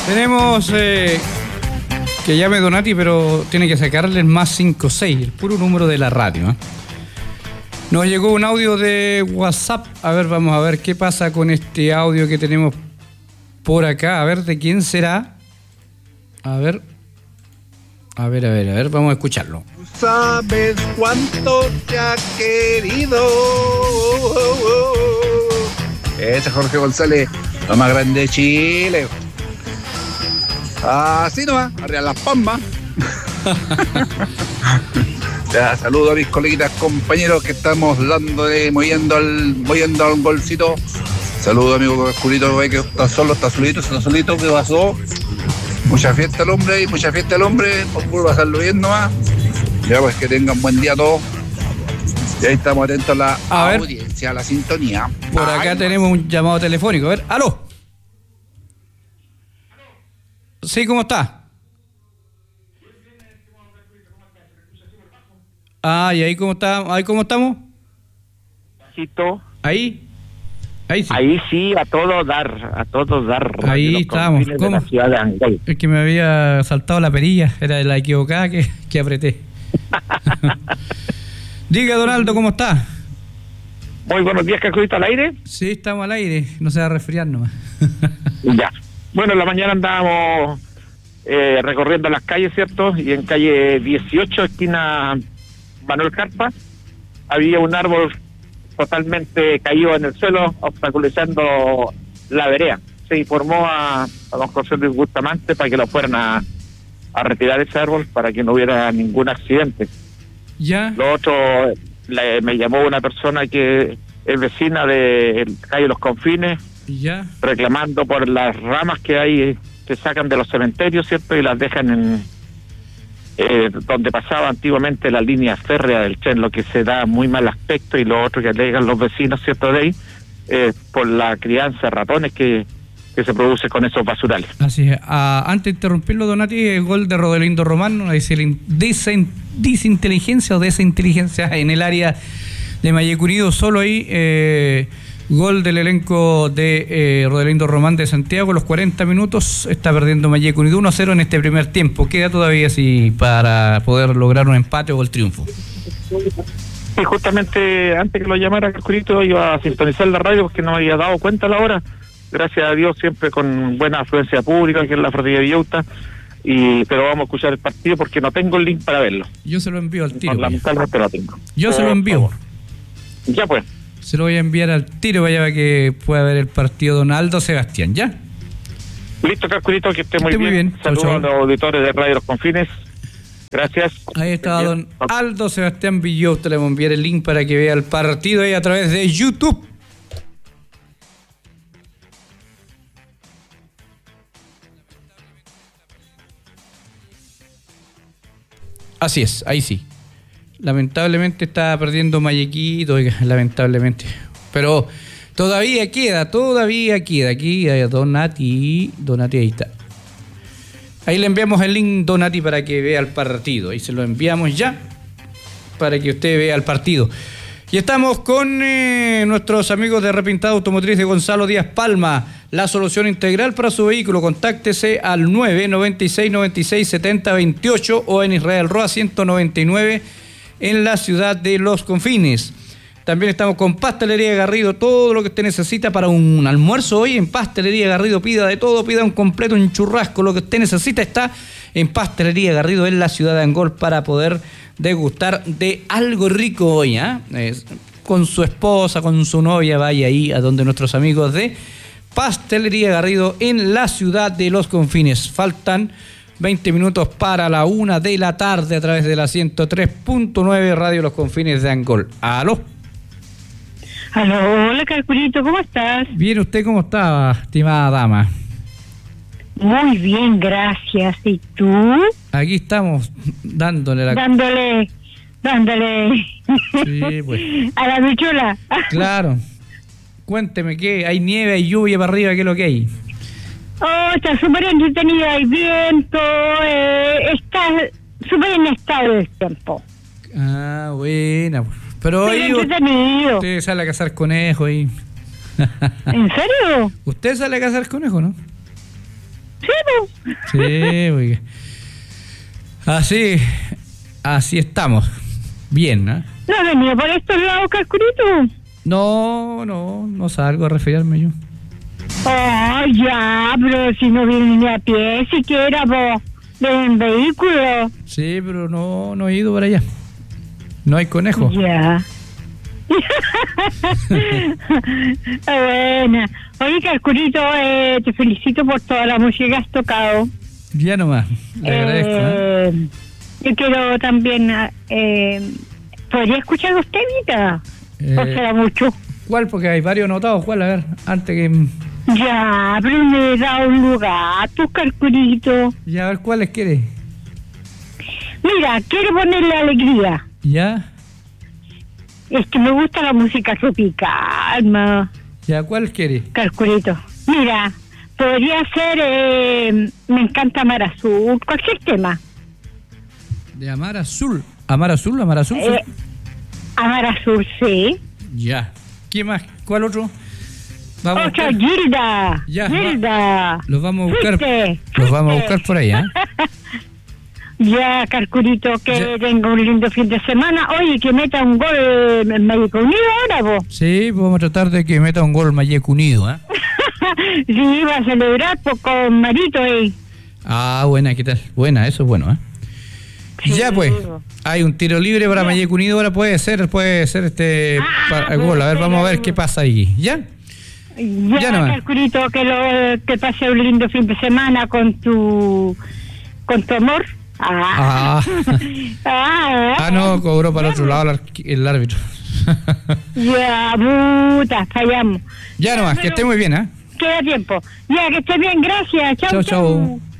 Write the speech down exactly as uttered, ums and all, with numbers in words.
Tenemos eh, que llame Donati, pero tiene que sacarle el más cinco seis, el puro número de la radio, ¿eh? Nos llegó un audio de WhatsApp. A ver, vamos a ver qué pasa con este audio que tenemos por acá. A ver, ¿de quién será? A ver. A ver, a ver, a ver, vamos a escucharlo. ¿Sabes cuánto te ha querido? Ese Jorge González, lo más grande de Chile. Así nomás, arriba las palmas. Ya, saludo a mis coleguitas, compañeros que estamos dándole, moviendo al, moviendo al golcito. Saludo amigo Oscurito, que está solo, está solito, está solito, ¿qué pasó? Mucha fiesta al hombre y mucha fiesta al hombre, por puro pasarlo bien nomás. Ya pues que tengan buen día todos. Y ahí estamos atentos a la a audiencia, ver, a la sintonía. Por acá Ay, tenemos un llamado telefónico. A ver, ¡aló! Sí, ¿cómo está? Ah, ¿y ahí cómo está? ¿Ahí cómo estamos? Bajito. ¿Ahí? Ahí sí. Ahí sí, a todo dar, a todo dar. Ahí estábamos. ¿Cómo? De es que me había saltado la perilla, era la equivocada que, que apreté. Diga, Donaldo, ¿cómo está? Muy buenos días, Cascudito, ¿al aire? Sí, estamos al aire, no se va a resfriar nomás. Ya. Bueno, en la mañana andábamos eh, recorriendo las calles, ¿cierto? Y en calle dieciocho, esquina Manuel Carpa, había un árbol totalmente caído en el suelo, obstaculizando la vereda. Se informó a, a don José Luis Bustamante para que lo fueran a, a retirar ese árbol para que no hubiera ningún accidente. Ya. Lo otro, le, me llamó una persona que es vecina de calle Los Confines, ya, reclamando por las ramas que hay, que sacan de los cementerios, ¿cierto? Y las dejan en eh, donde pasaba antiguamente la línea férrea del tren, lo que se da muy mal aspecto. Y lo otro que alegan los vecinos, ¿cierto? De ahí, eh, por la crianza de ratones que, que se produce con esos basurales. Así es. Ah, antes de interrumpirlo, Donati, el gol de Rodelindo Román, es decir, desinteligencia o desinteligencia en el área de Mallecunido, solo ahí. Eh, Gol del elenco de eh, Rodelindo Román de Santiago, los cuarenta minutos, está perdiendo Mallecunido uno a cero en este primer tiempo. Queda todavía así para poder lograr un empate o el triunfo. Sí, justamente antes que lo llamara Cascurito iba a sintonizar la radio porque no me había dado cuenta a la hora. Gracias a Dios, siempre con buena afluencia pública, que es la Flotilla de Villauta. Y, pero vamos a escuchar el partido porque no tengo el link para verlo. Yo se lo envío al tiro. No, lamentablemente lo tengo. Yo se lo envío. Ya pues. Se lo voy a enviar al tiro para que pueda ver el partido Donaldo Sebastián, ¿ya? Listo, Cascurito, que esté muy, esté muy bien. bien. Saludos a los auditores de Radio Los Confines. Gracias. Ahí está don Aldo Sebastián Villauta. Le voy a enviar el link para que vea el partido ahí a través de YouTube. Así es, ahí sí. Lamentablemente está perdiendo Mallequito, oiga, lamentablemente. Pero todavía queda, todavía queda. Aquí hay Donati, Donati, ahí está. Ahí le enviamos el link, Donati, para que vea el partido. Ahí se lo enviamos ya, para que usted vea el partido. Y estamos con eh, nuestros amigos de Repintada Automotriz de Gonzalo Díaz Palma. La solución integral para su vehículo. Contáctese al nueve noventa y seis noventa y seis setenta veintiocho o en Israel Roa ciento noventa y nueve en la ciudad de Los Confines. También estamos con Pastelería Garrido, todo lo que usted necesita para un almuerzo hoy en Pastelería Garrido. Pida de todo, pida un completo, un churrasco, lo que usted necesita está en Pastelería Garrido en la ciudad de Angol para poder degustar de algo rico hoy, ¿eh? Eh, con su esposa, con su novia, vaya ahí a donde nuestros amigos de Pastelería Garrido en la ciudad de Los Confines. Faltan veinte minutos para la una de la tarde a través de la ciento tres punto nueve Radio Los Confines de Angol. ¿Aló? Aló, hola Calculito, ¿cómo estás? Bien, ¿usted cómo está, estimada dama? Muy bien, gracias. ¿Y tú? Aquí estamos dándole la... Dándole, dándole... Sí, pues. A la bichula. Claro. Cuénteme, ¿qué? ¿Hay nieve, hay lluvia para arriba? ¿Qué es lo que hay? Oh, está súper entretenida, hay viento, eh, está súper inestable el tiempo. Ah, buena. Pero Pero hoy entretenido. usted sale a cazar conejo ahí. ¿En serio? ¿Usted sale a cazar conejo, no? Sí, pues. Sí, oiga. Así, así estamos. Bien, ¿no? ¿No has venido por estos lados, Calculito? No, no, no salgo a resfriarme yo. Oh, ya, pero si no vienen ni a pie, siquiera, vos, en vehículo. Sí, pero no, no he ido para allá. No hay conejo. Ya. Buena. Oye, Calculito, eh, te felicito por toda la música que has tocado. Ya nomás, le agradezco. ¿eh? Eh, yo quiero también... Eh, ¿Podría escuchar usted, Vita? Eh, ¿O será mucho? ¿Cuál? Porque hay varios anotados. ¿Cuál? A ver, antes que... Ya, pero me da un lugar, tu Calculito. Ya, a ver, ¿cuáles quieres? Mira, quiero ponerle alegría. Ya, Es que me gusta la música tropical, ma. ya, ¿cuál quieres? Calculito. Mira, podría ser eh, Me encanta Mar Azul, cualquier tema. De Amar Azul. ¿Amar Azul? ¿Amar Azul? Eh, Amar Azul, sí. Ya. ¿Quién más? ¿Cuál otro? Vamos a Otra, buscar. Gilda. Ya, Gilda. Los vamos a buscar. Fuiste, Los vamos a fuiste. buscar por ahí, ¿eh? Ya, Calculito, que Ya. tenga un lindo fin de semana. Oye, que meta un gol en México Unido ahora, vos. Sí, vamos a tratar de que meta un gol Mayeco Unido, ¿eh? Sí, iba a celebrar pues, con Marito ahí. Ah, buena, ¿qué tal? Buena, eso es bueno, ¿eh? Sí, Ya, pues. digo. Hay un tiro libre para Ya. Mayeco Unido, ahora puede ser, puede ser este Ah, para- puede gol. A ver, ser vamos a ver algo. qué pasa ahí. ¿Ya? Ya, Ya nomás. Calculito, que lo que pase un lindo fin de semana con tu con tu amor. Ah, Ah. ah, Ah, no, cobró para el otro lado el, arqu- el árbitro. Ya, puta, fallamos. Ya nomás, que Pero esté muy bien, ¿eh? Queda tiempo. Ya, que esté bien, gracias. Chau, Chau, chau. chau.